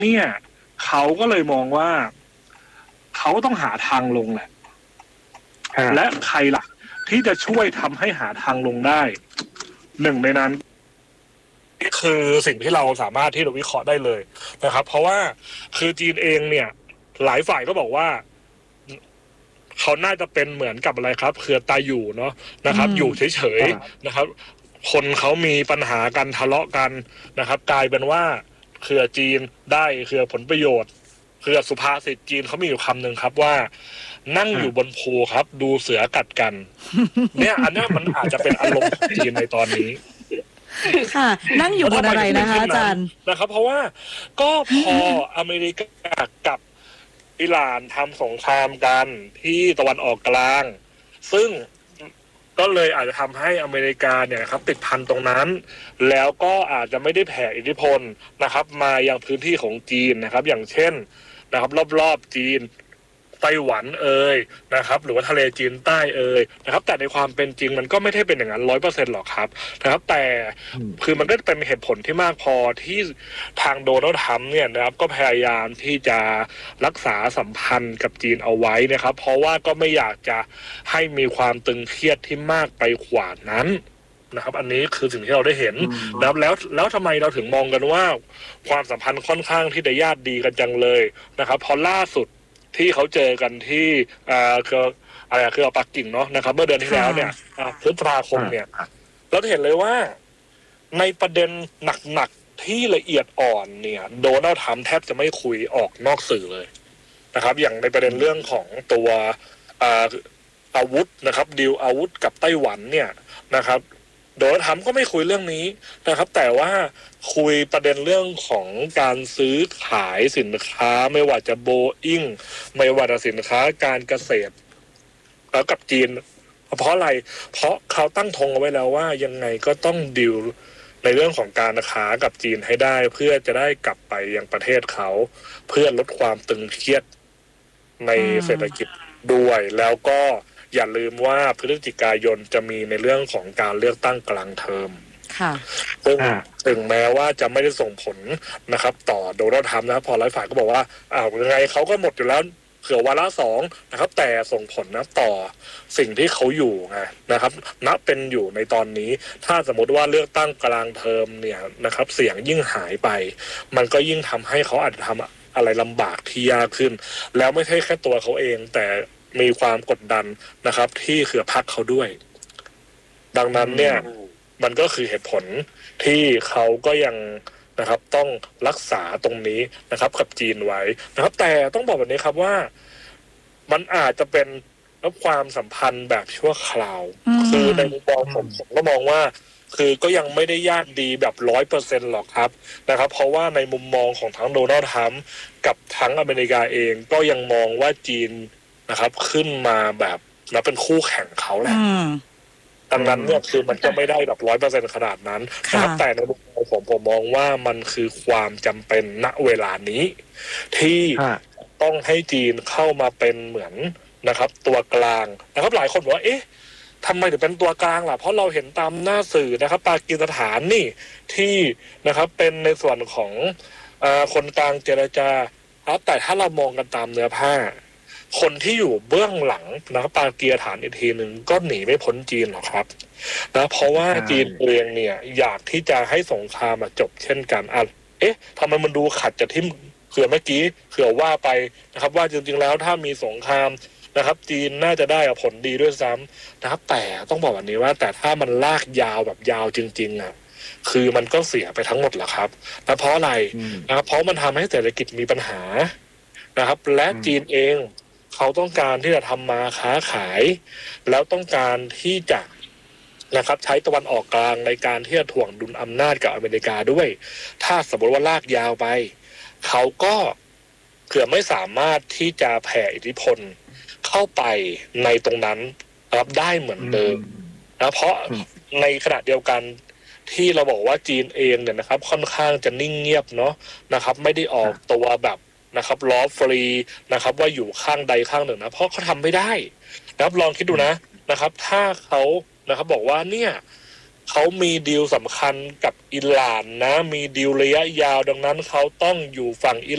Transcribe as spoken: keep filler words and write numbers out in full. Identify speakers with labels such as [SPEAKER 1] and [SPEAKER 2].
[SPEAKER 1] เนี่ยเขาก็เลยมองว่าเขาต้องหาทางลงแหละและใครล่ะที่จะช่วยทำให้หาทางลงได้หนึ่งในนั้นนี่คือสิ่งที่เราสามารถที่จะวิเคราะห์ได้เลยนะครับเพราะว่าคือจีนเองเนี่ยหลายฝ่ายก็บอกว่าเขาน่าจะเป็นเหมือนกับอะไรครับเครือตาอยู่เนาะนะครับอยู่เฉยๆนะครับคนเขามีปัญหากันทะเลาะกันนะครับกลายเป็นว่าเครือจีนได้เครือผลประโยชน์เครือสุภาษิตจีนเขามีอยู่คำหนึ่งครับว่านั่งอยู่บนภูครับดูเสือกัดกันเนี่ยอันนี้มันอาจจะเป็นอารมณ์ของจีนในตอนนี้
[SPEAKER 2] ค่ะนั่งอยู่บนอะไรนะคะอาจารย์
[SPEAKER 1] นะครับเพราะว่าก็พออเมริกากับอิหร่านทำสงครามกันที่ตะวันออกกลางซึ่งก็เลยอาจจะทำให้อเมริกาเนี่ยครับติดพันตรงนั้นแล้วก็อาจจะไม่ได้แผ่อิทธิพลนะครับมายังพื้นที่ของจีนนะครับอย่างเช่นนะครับรอบๆจีนไต้หวันเอ่ยนะครับหรือว่าทะเลจีนใต้เอ่ยนะครับแต่ในความเป็นจริงมันก็ไม่ได้เป็นอย่างนั้นร้อยเปอร์เซ็นต์หรอกครับนะครับแต่คือมันก็เป็นเหตุผลที่มากพอที่ทางโดนัลด์ทรัมป์เนี่ยนะครับก็พยายามที่จะรักษาสัมพันธ์กับจีนเอาไว้นะครับเพราะว่าก็ไม่อยากจะให้มีความตึงเครียดที่มากไปกว่านั้นนะครับอันนี้คือสิ่งที่เราได้เห็นนะครับแล้วแล้วทำไมเราถึงมองกันว่าความสัมพันธ์ค่อนข้างที่จะญาติดีกันจังเลยนะครับพอล่าสุดที่เขาเจอกันที่อ่าคืออะไรคือปักกิ่งเนาะนะครับเมื่อเดือนที่แล้วเนี่ยพฤษภาคมเนี่ยเราเห็นเลยว่าในประเด็นหนักๆที่ละเอียดอ่อนเนี่ยโดนัลด์ทรัมป์แทบจะไม่คุยออกนอกสื่อเลยนะครับอย่างในประเด็นเรื่องของตัวอ่าอาวุธนะครับดีลอาวุธกับไต้หวันเนี่ยนะครับโดนัลด์ทรัมป์ก็ไม่คุยเรื่องนี้นะครับแต่ว่าคุยประเด็นเรื่องของการซื้อขายสินค้าไม่ว่าจะโบอิ้งไม่ว่าจะสินค้าการเกษตรแล้วกับจีนเพราะอะไรเพราะเขาตั้งธงเอาไว้แล้วว่ายังไงก็ต้องดีลในเรื่องของการค้ากับจีนให้ได้เพื่อจะได้กลับไปยังประเทศเขาเพื่อลดความตึงเครียดในเศรษฐกิจด้วยแล้วก็อย่าลืมว่าพฤศจิกายนจะมีในเรื่องของการเลือกตั้งกลางเทอม
[SPEAKER 2] ค่ะ
[SPEAKER 1] ซึ่งถึงแม้ว่าจะไม่ได้ส่งผลนะครับต่อโดนัลด์ทรัมป์นะพอหลายฝ่ายก็บอกว่าอ้าวยังไงเขาก็หมดอยู่แล้วเผื่อวาระสองนะครับแต่ส่งผลนะต่อสิ่งที่เขาอยู่ไงนะครับณเป็นอยู่ในตอนนี้ถ้าสมมติว่าเลือกตั้งกลางเทอมเนี่ยนะครับเสียงยิ่งหายไปมันก็ยิ่งทำให้เขาอาจจะทำอะไรลำบากที่ยากขึ้นแล้วไม่ใช่แค่ตัวเขาเองแต่มีความกดดันนะครับที่เครือพรรคเขาด้วยดังนั้นเนี่ยมันก็คือเหตุผลที่เขาก็ยังนะครับต้องรักษาตรงนี้นะครับกับจีนไว้นะครับแต่ต้องบอกแบบนี้ครับว่ามันอาจจะเป็นรับความสัมพันธ์แบบชั่วคราวคือในมุมมองผมผมก็มองว่าคือก็ยังไม่ได้ญาติดีแบบร้อยเปอร์เซ็นต์หรอกครับนะครับเพราะว่าในมุมมองของทั้งโดนัลด์ทรัมป์กับทั้งอเมริกาเองก็ยังมองว่าจีนนะครับขึ้นมาแบบนะเป็นคู่แข่งเขาแหละดังนั้นเนี่ยคือมันก็ไม่ได้แบบร้อยเปอร์เซ็นต์ขนาดนั้นนะครับแต่ในมุมมองผมผมมองว่ามันคือความจำเป็นณเวลานี้ที่ต้องให้จีนเข้ามาเป็นเหมือนนะครับตัวกลางนะครับหลายคนบอกว่าเอ๊ะทำไมถึงเป็นตัวกลางล่ะเพราะเราเห็นตามหน้าสื่อนะครับปากีสถานนี่ที่นะครับเป็นในส่วนของเอ่อคนกลางเจรจาครับแต่ถ้าเรามองกันตามเนื้อผ้าคนที่อยู่เบื้องหลังนะครับปากีสถานอีกทีหนึ่งก็หนีไม่พ้นจีนหรอกครับนะเพราะว่าจีนเองเนี่ยอยากที่จะให้สงครามจบเช่นกันอ่ะเอ๊ะทำไมมันดูขัดจะทิ่มเผื่อเมื่อกี้เผื่อว่าไปนะครับว่าจริงๆแล้วถ้ามีสงครามนะครับจีนน่าจะได้ผลดีด้วยซ้ำนะครับแต่ต้องบอกแบบนี้ว่าแต่ถ้ามันลากยาวแบบยาวจริงๆอ่ะคือมันก็เสียไปทั้งหมดแหละครับและเพราะอะไรนะครับเพราะมันทำให้เศรษฐกิจมีปัญหานะครับและจีนเองเขาต้องการที่จะทำมาค้าขายแล้วต้องการที่จะนะครับใช้ตะวันออกกลางในการที่จะถ่วงดุลอำนาจกับอเมริกาด้วยถ้าสมมติว่าลากยาวไปเขาก็เผื่อไม่สามารถที่จะแผ่อิทธิพลเข้าไปในตรงนั้นรับได้เหมือนเดิมนะเพราะในขณะเดียวกันที่เราบอกว่าจีนเองเนี่ยนะครับค่อนข้างจะนิ่งเงียบเนาะนะครับไม่ได้ออกตัวแบบนะครับล้อฟรีนะครับว่าอยู่ข้างใดข้างหนึ่งนะเพราะเขาทำไม่ได้นะครับลองคิดดูนะนะครับถ้าเขานะครับบอกว่าเนี่ยเขามีดีลสำคัญกับอิหร่านนะมีดีลระยะยาวดังนั้นเขาต้องอยู่ฝั่งอิ